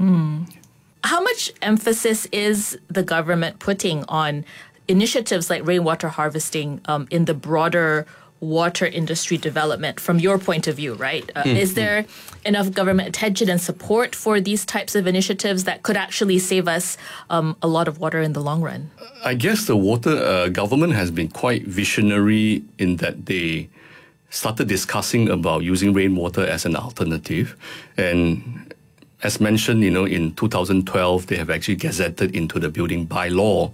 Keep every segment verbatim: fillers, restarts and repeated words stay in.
Mm. How much emphasis is the government putting on initiatives like rainwater harvesting um, in the broader water industry development from your point of view, right? Uh, mm. Is there enough government attention and support for these types of initiatives that could actually save us um, a lot of water in the long run? I guess the water uh, government has been quite visionary in that they started discussing about using rainwater as an alternative. And as mentioned, you know, in two thousand twelve, they have actually gazetted into the building bylaw,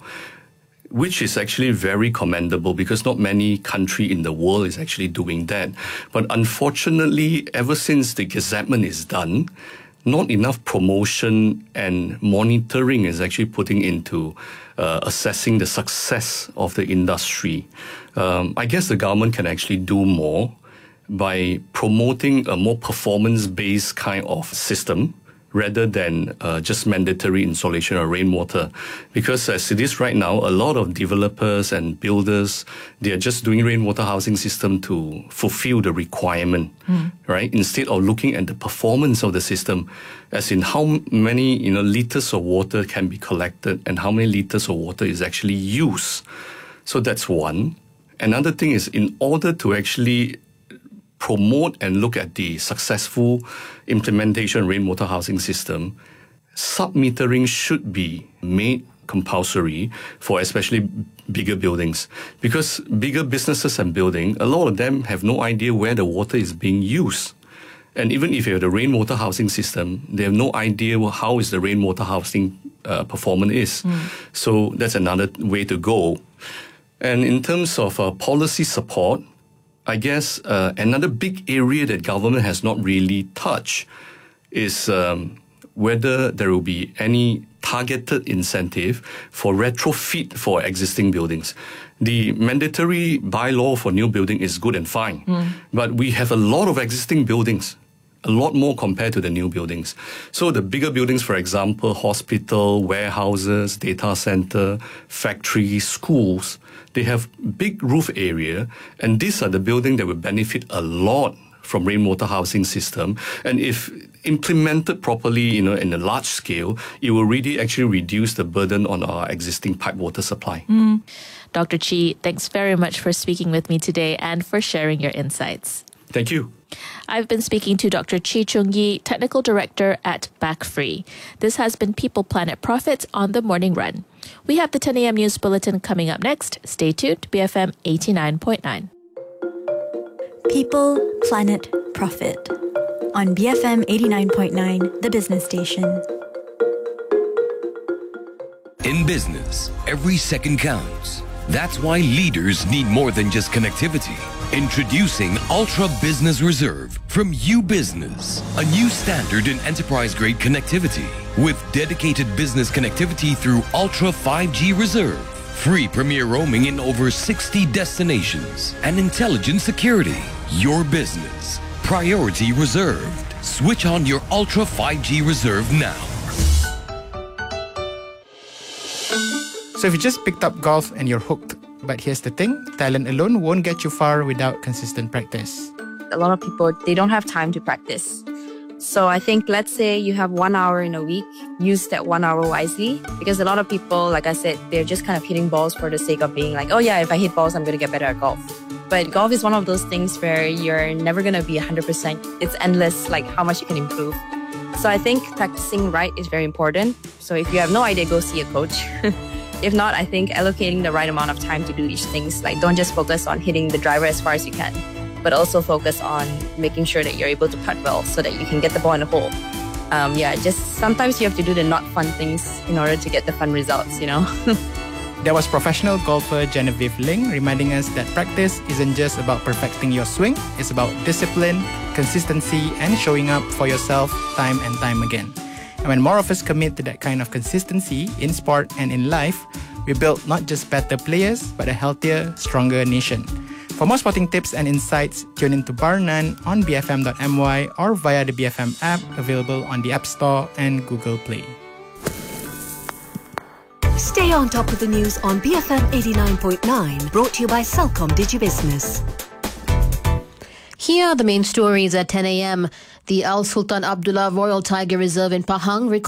which is actually very commendable because not many country in the world is actually doing that. But unfortunately, ever since the gazettement is done, not enough promotion and monitoring is actually putting into uh, assessing the success of the industry. Um, I guess the government can actually do more by promoting a more performance-based kind of system rather than uh, just mandatory installation of rainwater. Because as it is right now, a lot of developers and builders, they are just doing rainwater housing system to fulfill the requirement, mm. right? Instead of looking at the performance of the system, as in how many, you know, liters of water can be collected and how many liters of water is actually used. So that's one. Another thing is, in order to actually promote and look at the successful implementation of rainwater housing system, sub-metering should be made compulsory for especially bigger buildings. Because bigger businesses and buildings, a lot of them have no idea where the water is being used. And even if you have the rainwater housing system, they have no idea how is the rainwater housing uh, performance is. Mm. So that's another way to go. And in terms of uh, policy support, I guess uh, another big area that government has not really touched is um, whether there will be any targeted incentive for retrofit for existing buildings. The mandatory bylaw for new building is good and fine, mm. but we have a lot of existing buildings, a lot more compared to the new buildings. So the bigger buildings, for example, hospital, warehouses, data center, factories, schools, they have big roof area, and these are the buildings that will benefit a lot from rainwater housing system. And if implemented properly, you know, in a large scale, it will really actually reduce the burden on our existing pipe water supply. Mm. Doctor Chi, thanks very much for speaking with me today and for sharing your insights. Thank you. I've been speaking to Doctor Chi Chung Yi, Technical Director at Backfree. This has been People Planet Profits on the Morning Run. We have the ten a.m. News Bulletin coming up next. Stay tuned to B F M eighty-nine point nine. People, Planet, Profit on B F M eighty-nine point nine, the business station. In business, every second counts. That's why leaders need more than just connectivity. Introducing Ultra Business Reserve from U-Business, a new standard in enterprise-grade connectivity with dedicated business connectivity through Ultra five G Reserve, free premier roaming in over sixty destinations, and intelligent security. Your business, priority reserved. Switch on your Ultra five G Reserve now. So if you just picked up golf and you're hooked, but here's the thing, talent alone won't get you far without consistent practice. A lot of people, they don't have time to practice. So I think, let's say you have one hour in a week, use that one hour wisely. Because a lot of people, like I said, they're just kind of hitting balls for the sake of being like, oh yeah, if I hit balls, I'm going to get better at golf. But golf is one of those things where you're never going to be one hundred percent. It's endless, like how much you can improve. So I think practicing right is very important. So if you have no idea, go see a coach. If not, I think allocating the right amount of time to do each things. Like, don't just focus on hitting the driver as far as you can, but also focus on making sure that you're able to putt well so that you can get the ball in the hole. Um, yeah, just sometimes you have to do the not fun things in order to get the fun results, you know? That was professional golfer Genevieve Ling reminding us that practice isn't just about perfecting your swing, it's about discipline, consistency, and showing up for yourself time and time again. And when more of us commit to that kind of consistency in sport and in life, we build not just better players, but a healthier, stronger nation. For more sporting tips and insights, tune into Bar None on b f m dot m y or via the B F M app available on the App Store and Google Play. Stay on top of the news on B F M eighty-nine point nine, brought to you by Celcom DigiBusiness. Here are the main stories at ten a.m. The Al Sultan Abdullah Royal Tiger Reserve in Pahang